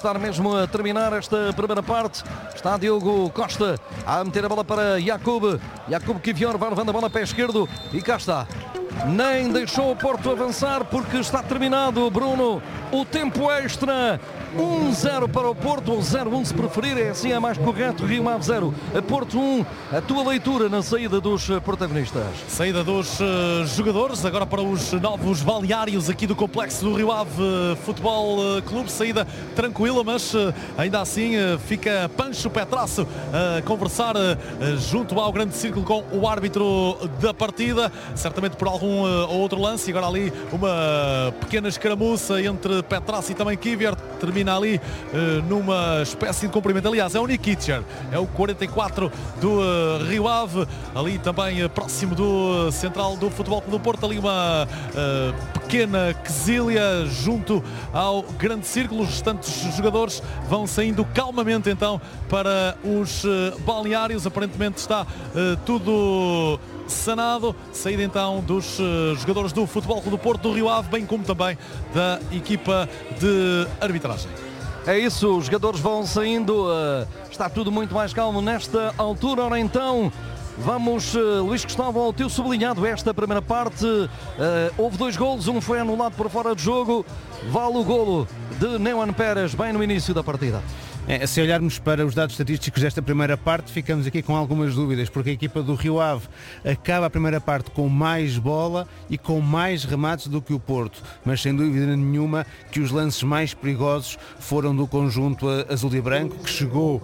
estar mesmo a terminar esta primeira parte. Está Diogo Costa a meter a bola para Jakub Kivior, vai levando a bola a pé esquerdo e cá está. Nem deixou o Porto avançar porque está terminado, Bruno, o tempo extra. 1-0 para o Porto, ou 0-1 se preferir, é assim é mais correto. Rio Ave 0, Porto 1. A tua leitura na saída dos protagonistas? Saída dos jogadores, agora para os novos balneários aqui do complexo do Rio Ave Futebol Clube. Saída tranquila, mas ainda assim fica Pancho Petrasso a conversar junto ao grande círculo com o árbitro da partida, certamente por algum ou outro lance. E agora ali uma pequena escaramuça entre Petrasso e também Kivior. Termina ali numa espécie de cumprimento. Aliás, é o Nikitcher, é o 44 do Rio Ave, ali também próximo do central do Futebol Clube do Porto, ali uma pequena quesilha junto ao grande círculo. Os restantes jogadores vão saindo calmamente então para os balneários. Aparentemente está tudo sanado. Saída então dos jogadores do Futebol Clube do Porto, do Rio Ave, bem como também da equipa de arbitragem. É isso, os jogadores vão saindo, está tudo muito mais calmo nesta altura. Ora então, vamos, Luís Gustavo, ao teu sublinhado esta primeira parte. Houve 2 golos, um foi anulado por fora de jogo. Vale o golo de Neuan Pérez bem no início da partida. Se olharmos para os dados estatísticos desta primeira parte, ficamos aqui com algumas dúvidas, porque a equipa do Rio Ave acaba a primeira parte com mais bola e com mais remates do que o Porto, mas sem dúvida nenhuma que os lances mais perigosos foram do conjunto azul e branco, que chegou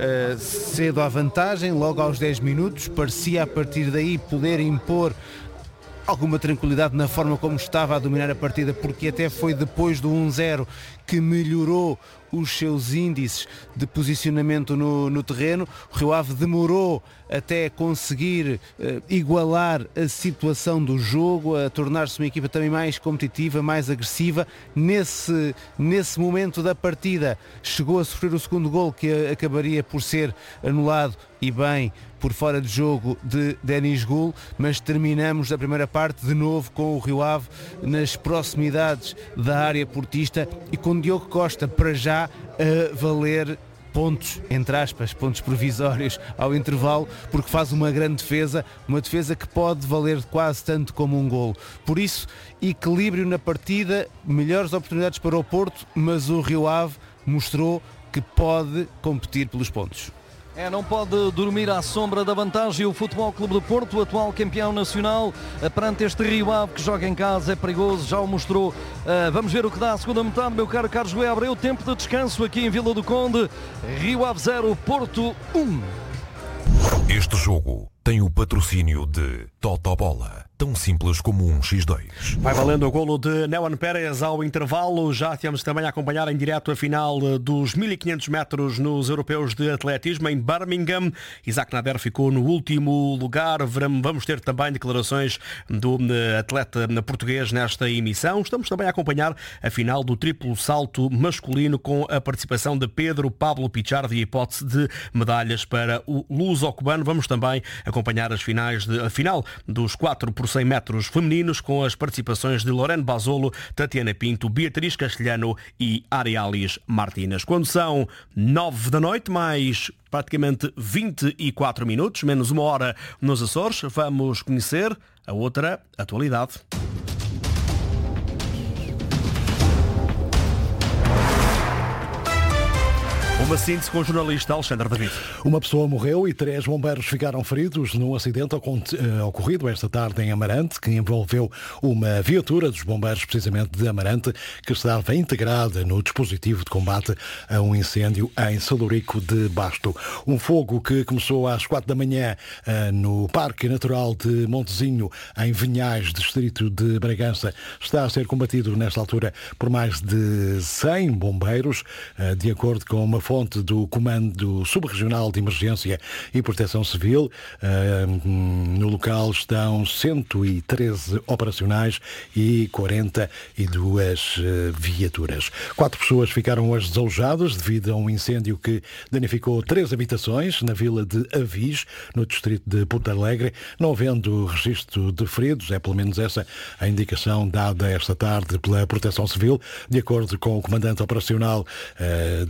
cedo à vantagem, logo aos 10 minutos, parecia a partir daí poder impor alguma tranquilidade na forma como estava a dominar a partida, porque até foi depois do 1-0 que melhorou os seus índices de posicionamento no terreno. O Rio Ave demorou até conseguir igualar a situação do jogo, a tornar-se uma equipa também mais competitiva, mais agressiva. Nesse momento da partida chegou a sofrer o segundo gol, que acabaria por ser anulado, e bem, por fora de jogo, de Denis Gul, mas terminamos a primeira parte de novo com o Rio Ave nas proximidades da área portista e com Diogo Costa para já a valer pontos, entre aspas, pontos provisórios ao intervalo, porque faz uma grande defesa, uma defesa que pode valer quase tanto como um golo. Por isso, equilíbrio na partida, melhores oportunidades para o Porto, mas o Rio Ave mostrou que pode competir pelos pontos. Não pode dormir à sombra da vantagem o Futebol Clube do Porto, o atual campeão nacional, perante este Rio Ave que joga em casa, é perigoso, já o mostrou. Vamos ver o que dá a segunda metade, meu caro Carlos Goé Abreu. Tempo de descanso aqui em Vila do Conde. Rio Ave 0, Porto 1. Este jogo tem o patrocínio de Totobola. Tão simples como um X2. Vai valendo o golo de Neuan Pérez ao intervalo. Já temos também a acompanhar em direto a final dos 1500 metros nos europeus de atletismo em Birmingham. Isaac Nader ficou no último lugar. Vamos ter também declarações do atleta português nesta emissão. Estamos também a acompanhar a final do triplo salto masculino com a participação de Pedro Pablo Pichardo e a hipótese de medalhas para o luso-cubano. Vamos também acompanhar a final dos 4 por 100 metros femininos com as participações de Lorena Basolo, Tatiana Pinto, Beatriz Castelhano e Arealis Martínez. Quando são 9 da noite, mais praticamente 24 minutos, menos uma hora nos Açores, vamos conhecer a outra atualidade. Uma síntese com o jornalista Alexandre David. Uma pessoa morreu e 3 bombeiros ficaram feridos num acidente ocorrido esta tarde em Amarante, que envolveu uma viatura dos bombeiros, precisamente de Amarante, que estava integrada no dispositivo de combate a um incêndio em Salurico de Basto. Um fogo que começou às 4 da manhã no Parque Natural de Montezinho, em Vinhais, distrito de Bragança, está a ser combatido nesta altura por mais de 100 bombeiros, de acordo com uma fonte do Comando Subregional de Emergência e Proteção Civil. No local estão 113 operacionais e 42 viaturas. 4 pessoas ficaram hoje desalojadas devido a um incêndio que danificou 3 habitações na vila de Avis, no distrito de Porto Alegre. Não havendo registro de feridos, é pelo menos essa a indicação dada esta tarde pela Proteção Civil. De acordo com o comandante operacional